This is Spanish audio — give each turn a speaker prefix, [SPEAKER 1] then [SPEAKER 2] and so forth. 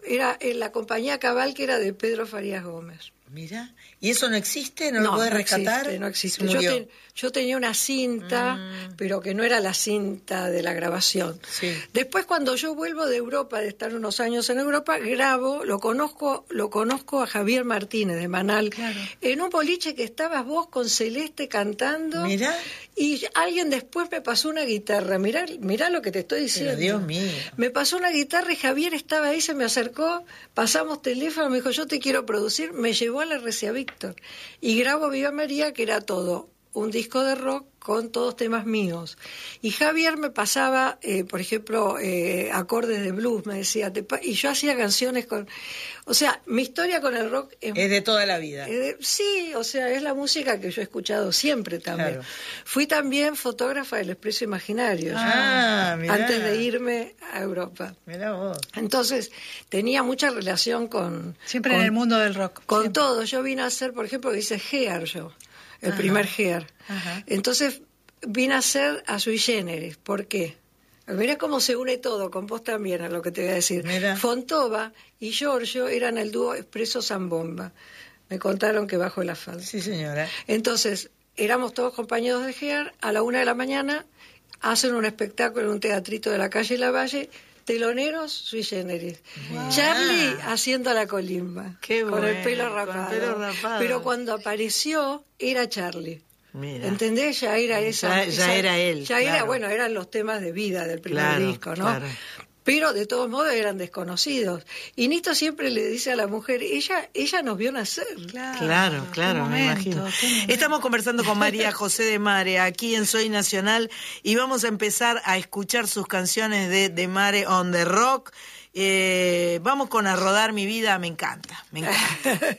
[SPEAKER 1] era en la compañía Cabal, que era de Pedro Farías Gómez.
[SPEAKER 2] Mira, ¿y eso no existe? ¿No lo podés rescatar?
[SPEAKER 1] No existe. Yo tenía una cinta, pero que no era la cinta de la grabación.
[SPEAKER 2] Sí.
[SPEAKER 1] Después, cuando yo vuelvo de Europa, de estar unos años en Europa, grabo, lo conozco a Javier Martínez de Manal,
[SPEAKER 2] claro,
[SPEAKER 1] en un boliche que estabas vos con Celeste cantando.
[SPEAKER 2] Mirá.
[SPEAKER 1] Y alguien después me pasó una guitarra. Mirá lo que te estoy diciendo.
[SPEAKER 2] Pero Dios mío.
[SPEAKER 1] Me pasó una guitarra y Javier estaba ahí, se me acercó, pasamos teléfono, me dijo, yo te quiero producir, me llevó a la RCA Víctor y grabo Viva María, que era todo un disco de rock con todos temas míos. Y Javier me pasaba, por ejemplo, acordes de blues, me decía, y yo hacía canciones con... O sea, mi historia con el rock
[SPEAKER 2] es de toda la vida.
[SPEAKER 1] Sí, o sea, es la música que yo he escuchado siempre también. Claro. Fui también fotógrafa del Expreso Imaginario, antes de irme a Europa.
[SPEAKER 2] Mirá vos.
[SPEAKER 1] Entonces, tenía mucha relación con...
[SPEAKER 3] Siempre en el mundo del rock.
[SPEAKER 1] Con
[SPEAKER 3] siempre.
[SPEAKER 1] todo. Yo vine a hacer, por ejemplo, hice Gear yo. El primer Gear. Entonces vine a hacer a Sui Generis. ¿Por qué? Mirá cómo se une todo, con vos también, a lo que te voy a decir.
[SPEAKER 2] Mirá.
[SPEAKER 1] Fontova y Giorgio eran el dúo Expreso Zambomba. Me contaron que bajo la falda.
[SPEAKER 2] Sí, señora.
[SPEAKER 1] Entonces, éramos todos compañeros de Gear. A la 1 de la mañana hacen un espectáculo en un teatrito de la calle Lavalle. Teloneros, Sui Generis. Wow. Charlie haciendo la colimba.
[SPEAKER 2] Qué
[SPEAKER 1] con
[SPEAKER 2] bueno,
[SPEAKER 1] el pelo rapado. Pero cuando apareció, era Charlie.
[SPEAKER 2] Mira.
[SPEAKER 1] ¿Entendés? Ya era esa.
[SPEAKER 2] Ya era él.
[SPEAKER 1] Ya
[SPEAKER 2] claro.
[SPEAKER 1] era, bueno, eran los temas de vida del primer disco, ¿no?
[SPEAKER 2] Claro.
[SPEAKER 1] Pero de todos modos eran desconocidos. Y Nito siempre le dice a la mujer, ella nos vio nacer.
[SPEAKER 2] Claro, me imagino. Estamos conversando con María José de Mare, aquí en Soy Nacional, y vamos a empezar a escuchar sus canciones de Mare on the Rock. Vamos con A Rodar Mi Vida, me encanta.